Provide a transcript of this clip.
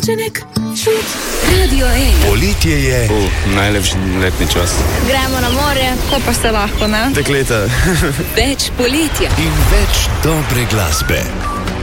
Sončenek, čut, Radio 1. Poletje je. Najlepši letni čas. Gremo na morje, ko pa se lahko, ne? Dekleta. Več poletja. In več dobre glasbe.